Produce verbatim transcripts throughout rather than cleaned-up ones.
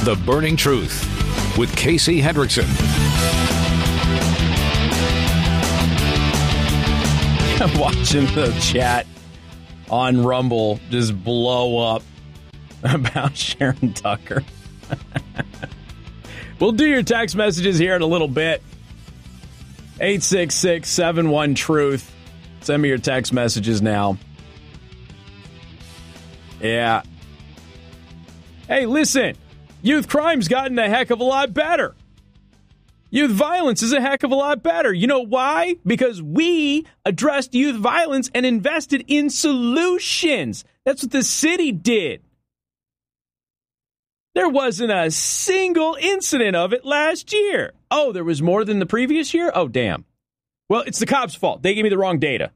The Burning Truth with Casey Hendrickson. I'm watching the chat on Rumble just blow up about Sharon Tucker. We'll do your text messages here in a little bit. eight six six, seven one, truth. Send me your text messages now. Yeah. Hey, listen. Youth crime's gotten a heck of a lot better. Youth violence is a heck of a lot better. You know why? Because we addressed youth violence and invested in solutions. That's what the city did. There wasn't a single incident of it last year. Oh, there was more than the previous year? Oh, damn. Well, it's the cops' fault. They gave me the wrong data.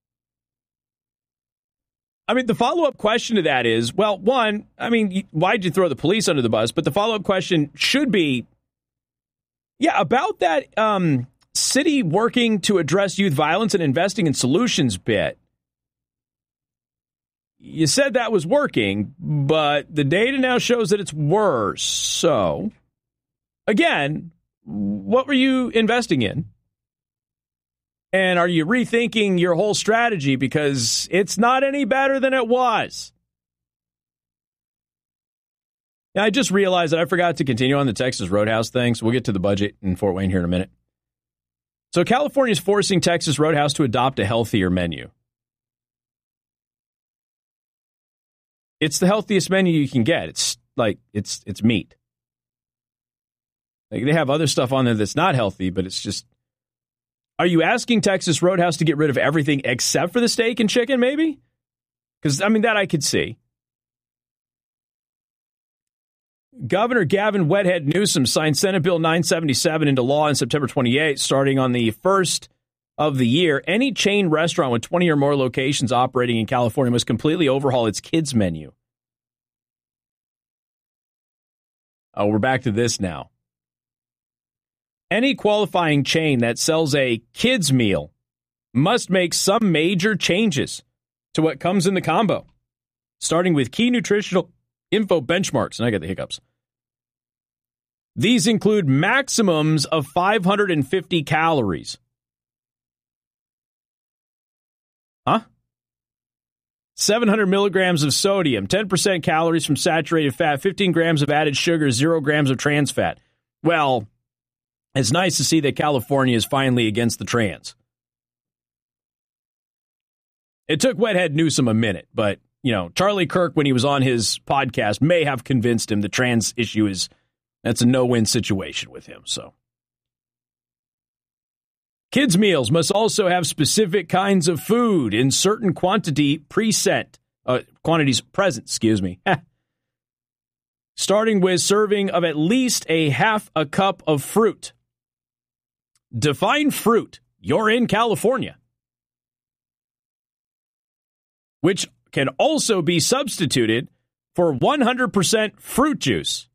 I mean, the follow-up question to that is, well, one, I mean, why'd you throw the police under the bus? But the follow-up question should be, yeah, about that um, city working to address youth violence and investing in solutions bit. You said that was working, but the data now shows that it's worse. So, again, what were you investing in? And are you rethinking your whole strategy because it's not any better than it was? Now, I just realized that I forgot to continue on the Texas Roadhouse thing, so we'll get to the budget in Fort Wayne here in a minute. So California is forcing Texas Roadhouse to adopt a healthier menu. It's the healthiest menu you can get. It's like, it's it's meat. Like, they have other stuff on there that's not healthy, but it's just... Are you asking Texas Roadhouse to get rid of everything except for the steak and chicken, maybe? Because, I mean, that I could see. Governor Gavin Wethead Newsom signed Senate Bill nine seventy-seven into law on September twenty-eighth, starting on the first of the year. Any chain restaurant with twenty or more locations operating in California must completely overhaul its kids menu. Oh, we're back to this now. Any qualifying chain that sells a kids meal must make some major changes to what comes in the combo, starting with key nutritional info benchmarks. And I got the hiccups. These include maximums of five hundred fifty calories. Huh? seven hundred milligrams of sodium, ten percent calories from saturated fat, fifteen grams of added sugar, zero grams of trans fat. Well, it's nice to see that California is finally against the trans. It took Wethead Newsom a minute, but, you know, Charlie Kirk, when he was on his podcast, may have convinced him the trans issue is, that's a no-win situation with him, so. Kids' meals must also have specific kinds of food in certain quantity preset, uh, quantities present, excuse me. Starting with serving of at least a half a cup of fruit. Define fruit. You're in California. Which can also be substituted for one hundred percent fruit juice.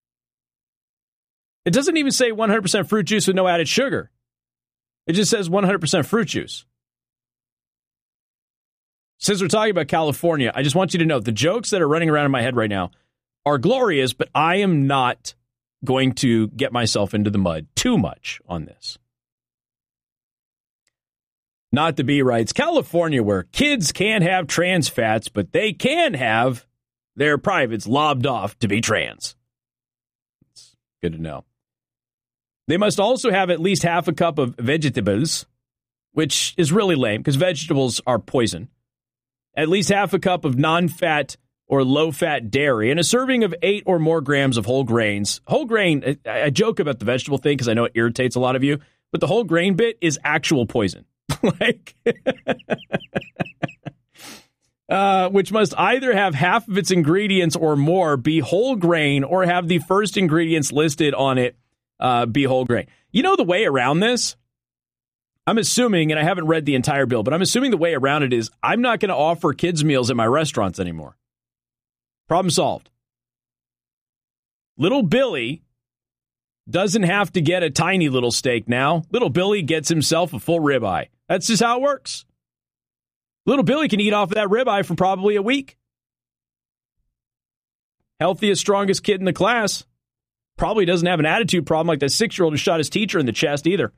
It doesn't even say one hundred percent fruit juice with no added sugar. It just says one hundred percent fruit juice. Since we're talking about California, I just want you to know the jokes that are running around in my head right now are glorious, but I am not going to get myself into the mud too much on this. Not to be writes, California, where kids can't have trans fats, but they can have their privates lobbed off to be trans. It's good to know. They must also have at least half a cup of vegetables, which is really lame because vegetables are poison. At least half a cup of non-fat or low-fat dairy, and a serving of eight or more grams of whole grains. Whole grain, I, I joke about the vegetable thing because I know it irritates a lot of you, but the whole grain bit is actual poison. like, uh, which must either have half of its ingredients or more be whole grain or have the first ingredients listed on it uh, be whole grain. You know the way around this? I'm assuming, and I haven't read the entire bill, but I'm assuming the way around it is I'm not going to offer kids' meals at my restaurants anymore. Problem solved. Little Billy doesn't have to get a tiny little steak now. Little Billy gets himself a full ribeye. That's just how it works. Little Billy can eat off of that ribeye for probably a week. Healthiest, strongest kid in the class. Probably doesn't have an attitude problem like that six-year-old who shot his teacher in the chest either.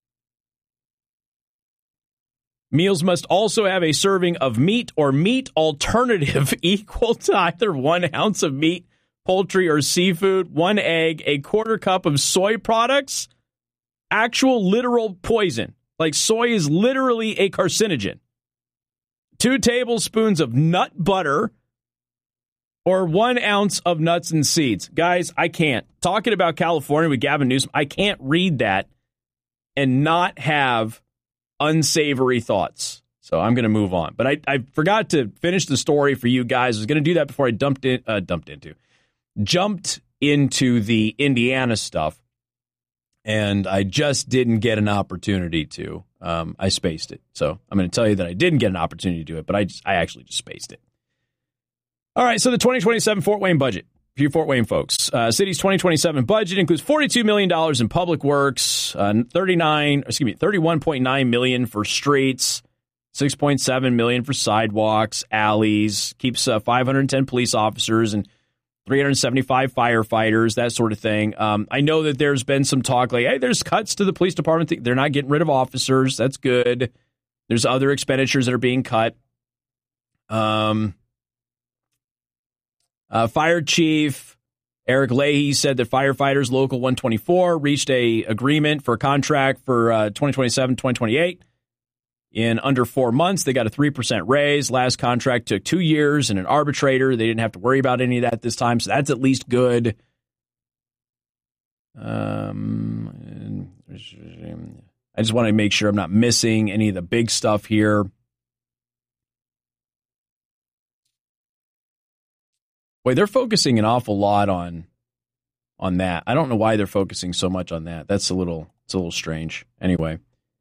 Meals must also have a serving of meat or meat alternative equal to either one ounce of meat, poultry, or seafood, one egg, a quarter cup of soy products, actual literal poison. Like soy is literally a carcinogen. Two tablespoons of nut butter or one ounce of nuts and seeds. Guys, I can't. Talking about California with Gavin Newsom, I can't read that and not have unsavory thoughts. So I'm going to move on. But I, I forgot to finish the story for you guys. I was going to do that before I dumped in, uh, dumped into, jumped into the Indiana stuff. And I just didn't get an opportunity to. Um, I spaced it. So I'm going to tell you that I didn't get an opportunity to do it, but I just, I actually just spaced it. All right, so the twenty twenty-seven Fort Wayne budget. For you Fort Wayne folks, uh, city's twenty twenty-seven budget includes forty-two million dollars in public works, uh, thirty-nine, excuse me, thirty-one point nine million dollars for streets, six point seven million dollars for sidewalks, alleys, keeps uh, five hundred ten police officers and three hundred seventy-five firefighters, that sort of thing. Um, I know that there's been some talk like, hey, there's cuts to the police department. They're not getting rid of officers. That's good. There's other expenditures that are being cut. Um. Uh, Fire Chief Eric Leahy said that firefighters Local one twenty-four reached a agreement for a contract for uh, twenty twenty-seven twenty twenty-eight. In under four months, they got a three percent raise. Last contract took two years and an arbitrator. They didn't have to worry about any of that this time, so that's at least good. Um, I just want to make sure I'm not missing any of the big stuff here. Boy, they're focusing an awful lot on on that. I don't know why they're focusing so much on that. That's a little it's a little strange. Anyway.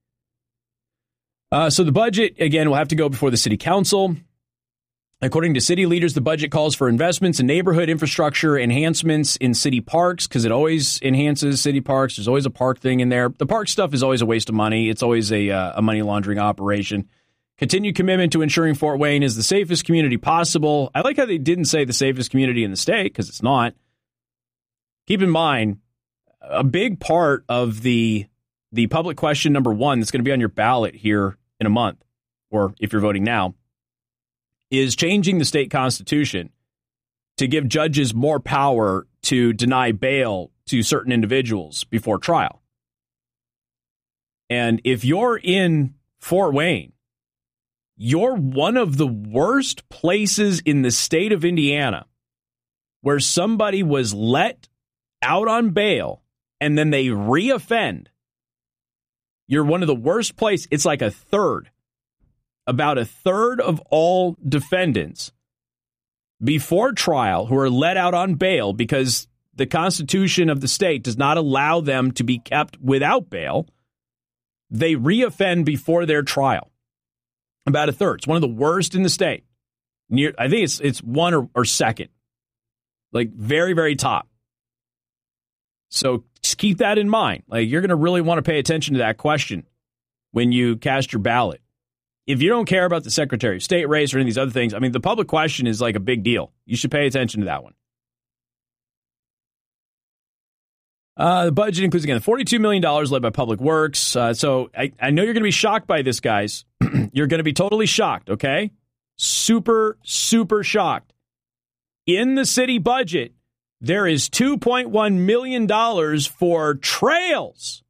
Uh, so the budget, again, will have to go before the city council. According to city leaders, the budget calls for investments in neighborhood infrastructure, enhancements in city parks, because it always enhances city parks. There's always a park thing in there. The park stuff is always a waste of money. It's always a, uh, a money laundering operation. Continued commitment to ensuring Fort Wayne is the safest community possible. I like how they didn't say the safest community in the state, because it's not. Keep in mind, a big part of the the public question number one that's going to be on your ballot here in a month, or if you're voting now, is changing the state constitution to give judges more power to deny bail to certain individuals before trial. And if you're in Fort Wayne, you're one of the worst places in the state of Indiana where somebody was let out on bail and then they reoffend. You're one of the worst places. It's like a third. About a third of all defendants before trial who are let out on bail because the Constitution of the state does not allow them to be kept without bail, they reoffend before their trial. About a third. It's one of the worst in the state. Near, I think it's it's one or, or second. Like very, very top. So just keep that in mind. Like you're going to really want to pay attention to that question when you cast your ballot. If you don't care about the Secretary of State race or any of these other things, I mean, the public question is like a big deal. You should pay attention to that one. Uh, the budget includes, again, forty-two million dollars led by Public Works. Uh, so I, I know you're going to be shocked by this, guys. You're going to be totally shocked, okay? Super, super shocked. In the city budget, there is two point one million dollars for trails.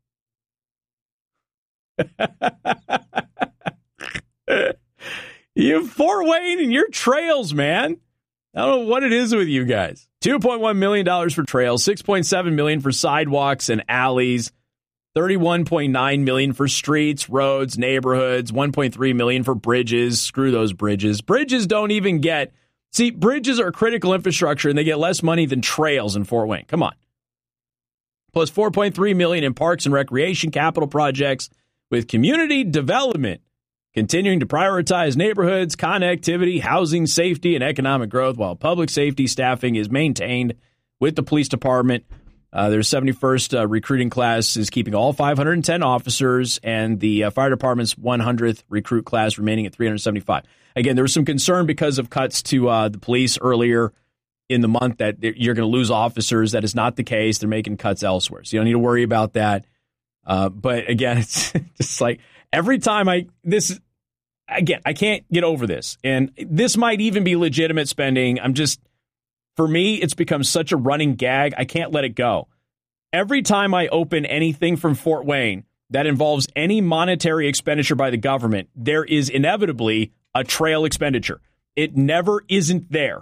You have Fort Wayne and your trails, man. I don't know what it is with you guys. two point one million dollars for trails, six point seven million dollars for sidewalks and alleys, thirty-one point nine million dollars for streets, roads, neighborhoods, one point three million dollars for bridges. Screw those bridges. Bridges don't even get... See, bridges are critical infrastructure, and they get less money than trails in Fort Wayne. Come on. Plus four point three million dollars in parks and recreation capital projects with community development, continuing to prioritize neighborhoods, connectivity, housing, safety, and economic growth, while public safety staffing is maintained with the police department. Uh, their seventy-first uh, recruiting class is keeping all five hundred ten officers, and the uh, fire department's one hundredth recruit class remaining at three hundred seventy-five. Again, there was some concern because of cuts to uh, the police earlier in the month that you're going to lose officers. That is not the case. They're making cuts elsewhere. So you don't need to worry about that. Uh, but again, it's just like every time I, this, again, I can't get over this. And this might even be legitimate spending. I'm just, for me, it's become such a running gag. I can't let it go. Every time I open anything from Fort Wayne that involves any monetary expenditure by the government, there is inevitably a trail expenditure. It never isn't there.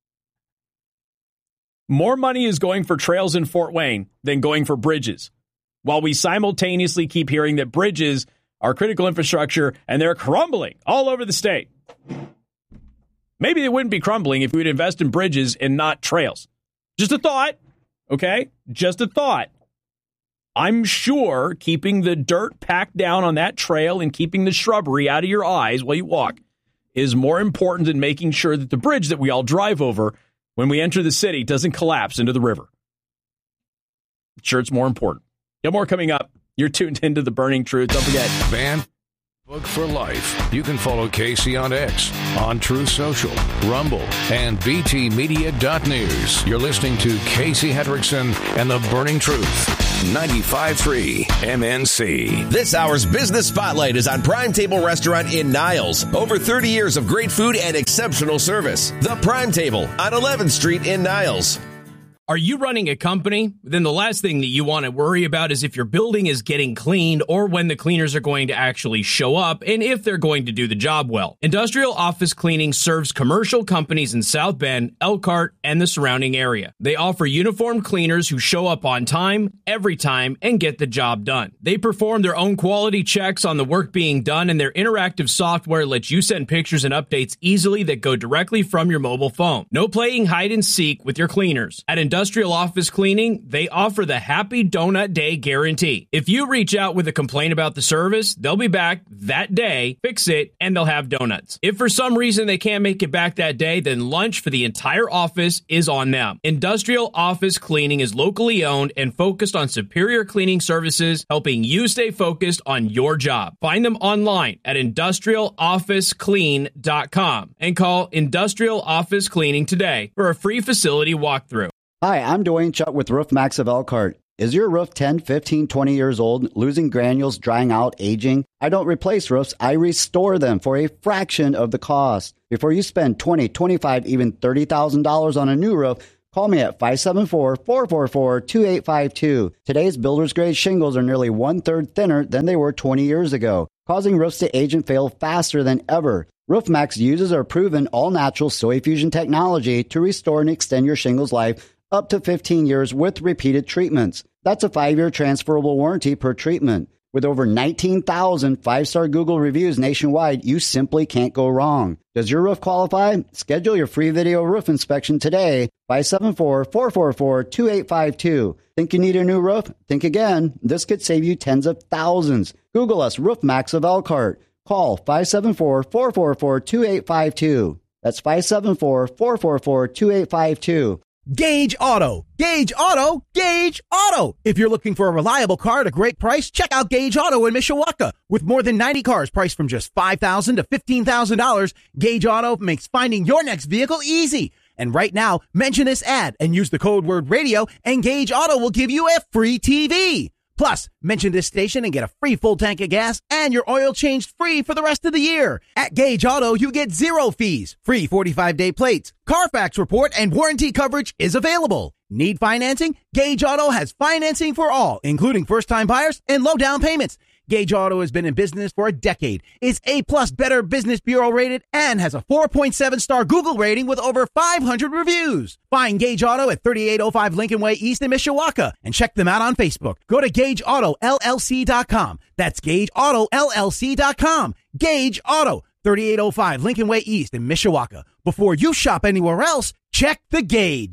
More money is going for trails in Fort Wayne than going for bridges, while we simultaneously keep hearing that bridges are critical infrastructure and they're crumbling all over the state. Maybe they wouldn't be crumbling if we would invest in bridges and not trails. Just a thought, okay? Just a thought. I'm sure keeping the dirt packed down on that trail and keeping the shrubbery out of your eyes while you walk is more important than making sure that the bridge that we all drive over when we enter the city doesn't collapse into the river. Sure, it's more important. Got more coming up. You're tuned into The Burning Truth. Don't forget. Fan Book for Life. You can follow Casey on X, on Truth Social, Rumble, and B T Media dot news. You're listening to Casey Hendrickson and The Burning Truth. ninety-five point three M N C. This hour's Business Spotlight is on Prime Table Restaurant in Niles. Over thirty years of great food and exceptional service. The Prime Table on eleventh Street in Niles. Are you running a company? Then the last thing that you want to worry about is if your building is getting cleaned or when the cleaners are going to actually show up and if they're going to do the job well. Industrial Office Cleaning serves commercial companies in South Bend, Elkhart, and the surrounding area. They offer uniformed cleaners who show up on time, every time, and get the job done. They perform their own quality checks on the work being done, and their interactive software lets you send pictures and updates easily that go directly from your mobile phone. No playing hide and seek with your cleaners. At Industrial Office Cleaning, they offer the Happy Donut Day guarantee. If you reach out with a complaint about the service, they'll be back that day, fix it, and they'll have donuts. If for some reason they can't make it back that day, then lunch for the entire office is on them. Industrial Office Cleaning is locally owned and focused on superior cleaning services, helping you stay focused on your job. Find them online at industrial office clean dot com and call Industrial Office Cleaning today for a free facility walkthrough. Hi, I'm Dwayne Chuck with Roof Max of Elkhart. Is your roof ten, fifteen, twenty years old, losing granules, drying out, aging? I don't replace roofs, I restore them for a fraction of the cost. Before you spend twenty thousand dollars, twenty-five thousand dollars, even thirty thousand dollars on a new roof, call me at five seven four, four four four, two eight five two. Today's builder's grade shingles are nearly one-third thinner than they were twenty years ago, causing roofs to age and fail faster than ever. RoofMax uses our proven all-natural soil fusion technology to restore and extend your shingles life up to fifteen years with repeated treatments. That's a five-year transferable warranty per treatment. With over nineteen thousand five-star Google reviews nationwide, you simply can't go wrong. Does your roof qualify? Schedule your free video roof inspection today. five seven four, four four four, two eight five two. Think you need a new roof? Think again. This could save you tens of thousands. Google us, RoofMax of Elkhart. Call five seven four, four four four, two eight five two. That's five seven four, four four four, two eight five two. Gage Auto. Gage Auto. Gage Auto. If you're looking for a reliable car at a great price, check out Gage Auto in Mishawaka. With more than ninety cars priced from just five thousand dollars to fifteen thousand dollars, Gage Auto makes finding your next vehicle easy. And right now, mention this ad and use the code word radio, and Gage Auto will give you a free T V. Plus, mention this station and get a free full tank of gas and your oil changed free for the rest of the year. At Gage Auto, you get zero fees, free forty-five day plates, Carfax report, and warranty coverage is available. Need financing? Gage Auto has financing for all, including first-time buyers and low down payments. Gage Auto has been in business for a decade, is A-plus Better Business Bureau rated, and has a four point seven star Google rating with over five hundred reviews. Find Gage Auto at thirty-eight oh five Lincoln Way East in Mishawaka and check them out on Facebook. Go to gage auto L L C dot com. That's gage auto L L C dot com. Gage Auto, thirty-eight oh five Lincoln Way East in Mishawaka. Before you shop anywhere else, check the Gauge.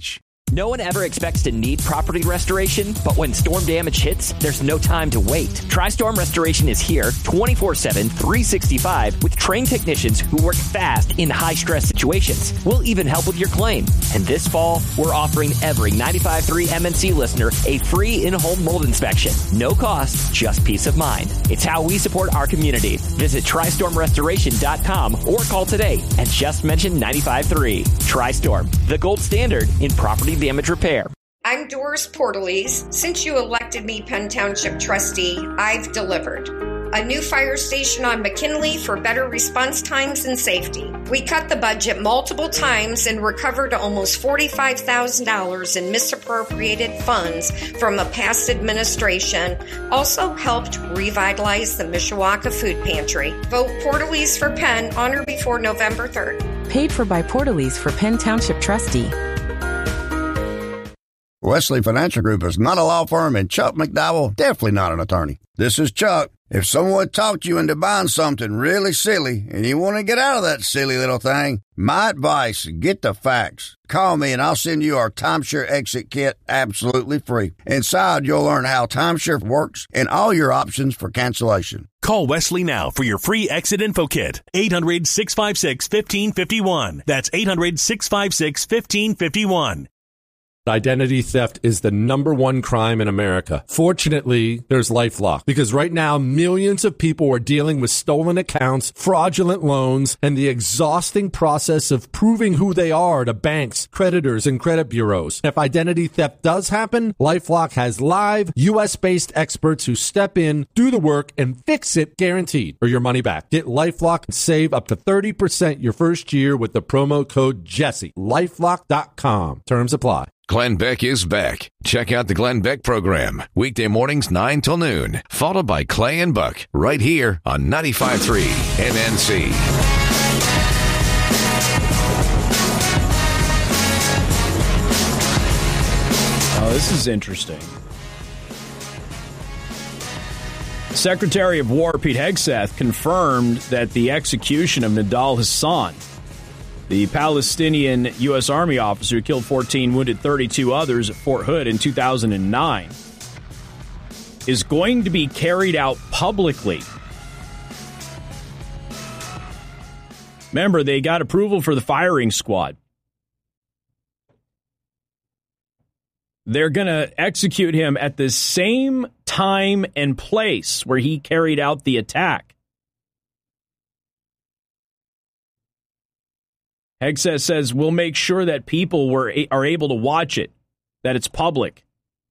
No one ever expects to need property restoration, but when storm damage hits, there's no time to wait. TriStorm Restoration is here twenty-four seven, three sixty-five with trained technicians who work fast in high-stress situations. We'll even help with your claim. And this fall, we're offering every ninety-five point three M N C listener a free in-home mold inspection. No cost, just peace of mind. It's how we support our community. Visit tri storm restoration dot com or call today and just mention ninety-five point three. TriStorm, the gold standard in property damage repair. I'm Doris Portalease. Since you elected me Penn Township trustee, I've delivered. A new fire station on McKinley for better response times and safety. We cut the budget multiple times and recovered almost forty-five thousand dollars in misappropriated funds from a past administration. Also helped revitalize the Mishawaka Food Pantry. Vote Portalease for Penn on or before November third. Paid for by Portalease for Penn Township trustee. Wesley Financial Group is not a law firm, and Chuck McDowell definitely not an attorney. This is Chuck. If someone talked you into buying something really silly and you want to get out of that silly little thing, my advice, get the facts. Call me and I'll send you our timeshare exit kit absolutely free. Inside, you'll learn how timeshare works and all your options for cancellation. Call Wesley now for your free exit info kit. eight hundred, six five six, one five five one. That's eight hundred, six five six, one five five one. Identity theft is the number one crime in America. Fortunately, there's LifeLock, because right now millions of people are dealing with stolen accounts, fraudulent loans, and the exhausting process of proving who they are to banks, creditors, and credit bureaus. If identity theft does happen, LifeLock has live U S-based experts who step in, do the work, and fix it guaranteed, or your money back. Get LifeLock and save up to thirty percent your first year with the promo code Jesse. LifeLock dot com. Terms apply. Glenn Beck is back. Check out the Glenn Beck program, weekday mornings nine till noon, followed by Clay and Buck, right here on ninety-five point three M N C. Oh, this is interesting. Secretary of War Pete Hegseth confirmed that the execution of Nidal Hassan, the Palestinian U S. Army officer who killed fourteen, wounded thirty-two others at Fort Hood in two thousand nine, is going to be carried out publicly. Remember, they got approval for the firing squad. They're going to execute him at the same time and place where he carried out the attack. Hegseth says, we'll make sure that people were, are able to watch it, that it's public.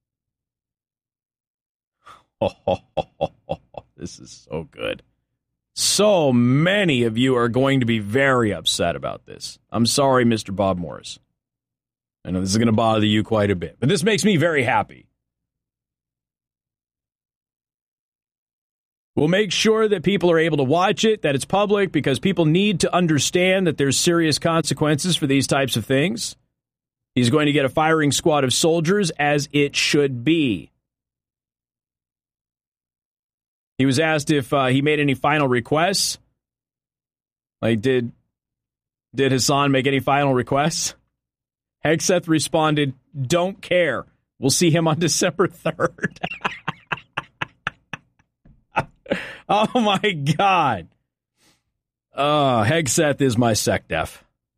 Oh, oh, oh, oh, oh, this is so good. So many of you are going to be very upset about this. I'm sorry, Mister Bob Morris. I know this is going to bother you quite a bit, but this makes me very happy. We'll make sure that people are able to watch it, that it's public, because people need to understand that there's serious consequences for these types of things. He's going to get a firing squad of soldiers, as it should be. He was asked if uh, he made any final requests. Like, did, did Hassan make any final requests? Hegseth responded, don't care. We'll see him on December third. Oh, my God. Uh, Hegseth is my SecDef.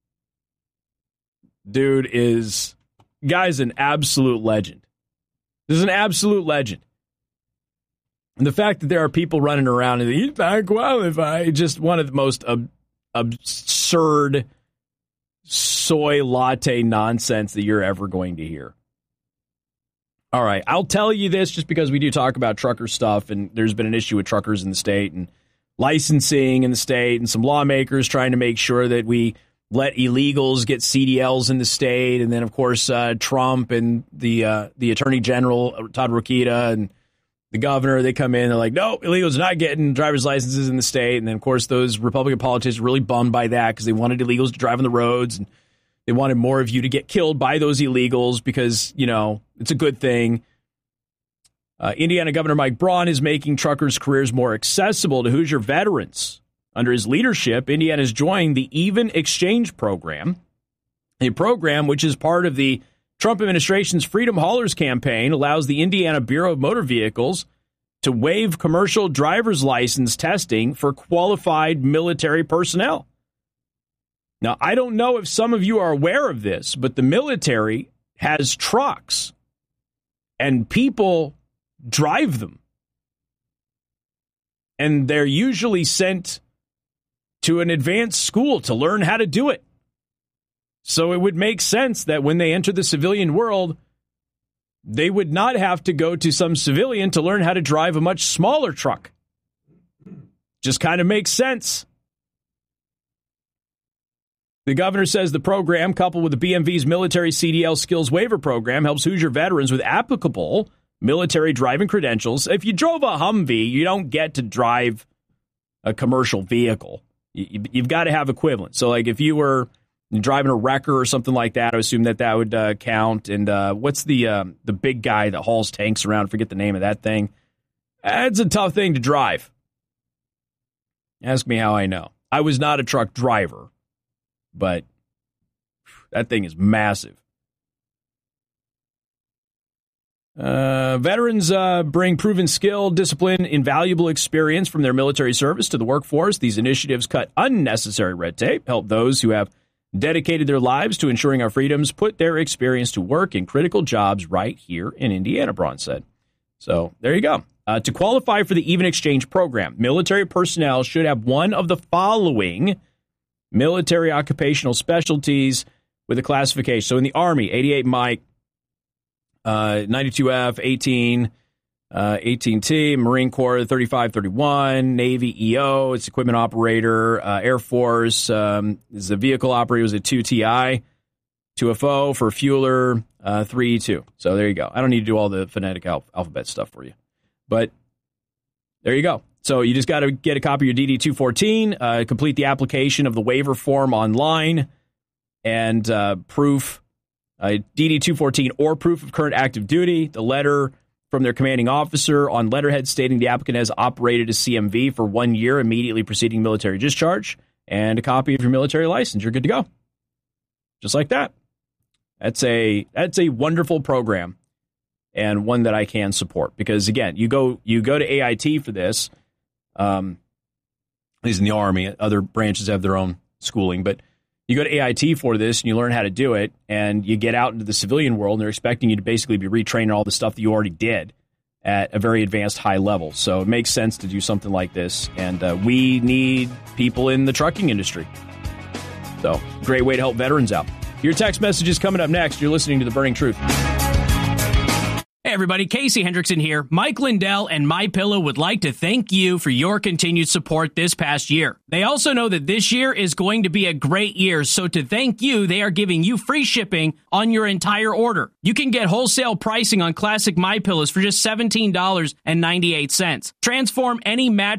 Dude is, guy's an absolute legend. This is an absolute legend. And the fact that there are people running around and he's not qualified, just one of the most ab- absurd soy latte nonsense that you're ever going to hear. All right, I'll tell you this just because we do talk about trucker stuff, and there's been an issue with truckers in the state and licensing in the state, and some lawmakers trying to make sure that we let illegals get C D Ls in the state. And then, of course, uh, Trump and the uh, the Attorney General, Todd Rokita, and the governor, they come in, they're like, no, illegals are not getting driver's licenses in the state. And then, of course, those Republican politicians were really bummed by that because they wanted illegals to drive on the roads, and they wanted more of you to get killed by those illegals because, you know, it's a good thing. Uh, Indiana Governor Mike Braun is making truckers' careers more accessible to Hoosier veterans. Under his leadership, Indiana has joined the Even Exchange Program, a program which is part of the Trump administration's Freedom Haulers campaign allows the Indiana Bureau of Motor Vehicles to waive commercial driver's license testing for qualified military personnel. Now, I don't know if some of you are aware of this, but the military has trucks and people drive them. And they're usually sent to an advanced school to learn how to do it. So it would make sense that when they enter the civilian world, they would not have to go to some civilian to learn how to drive a much smaller truck. Just kind of makes sense. The governor says the program, coupled with the B M V's military C D L skills waiver program, helps Hoosier veterans with applicable military driving credentials. If you drove a Humvee, you don't get to drive a commercial vehicle. You, you've got to have equivalent. So, like, if you were driving a wrecker or something like that, I assume that that would uh, count. And uh, what's the uh, the big guy that hauls tanks around? I forget the name of that thing. It's a tough thing to drive. Ask me how I know. I was not a truck driver, but that thing is massive. Uh, veterans uh, bring proven skill, discipline, invaluable experience from their military service to the workforce. These initiatives cut unnecessary red tape, help those who have dedicated their lives to ensuring our freedoms, put their experience to work in critical jobs right here in Indiana, Braun said. So there you go. Uh, to qualify for the Even Exchange program, military personnel should have one of the following military occupational specialties with a classification. So in the Army, eighty-eight Mike, uh, ninety-two F, eighteen, uh, eighteen T, Marine Corps, thirty-five thirty-one, Navy E O, it's equipment operator, uh, Air Force, um, is a vehicle operator, was a two T I, two F O for fueler, uh, three E two. So there you go. I don't need to do all the phonetic al- alphabet stuff for you. But there you go. So you just got to get a copy of your D D two fourteen, uh, complete the application of the waiver form online, and uh, proof, uh, D D two fourteen or proof of current active duty, the letter from their commanding officer on letterhead stating the applicant has operated a C M V for one year immediately preceding military discharge, and a copy of your military license. You're good to go. Just like that. That's a that's a wonderful program, and one that I can support, because again, you go you go to A I T for this. Um, at least in the Army, other branches have their own schooling, but you go to A I T for this and you learn how to do it, and you get out into the civilian world, and they're expecting you to basically be retraining all the stuff that you already did at a very advanced high level. So it makes sense to do something like this, and uh, we need people in the trucking industry. So great way to help veterans out. Your text message is coming up next. You're listening to The Burning Truth. Hey everybody, Casey Hendrickson here. Mike Lindell and MyPillow would like to thank you for your continued support this past year. They also know that this year is going to be a great year, so to thank you, they are giving you free shipping on your entire order. You can get wholesale pricing on classic MyPillows for just seventeen dollars and ninety-eight cents. Transform any mattress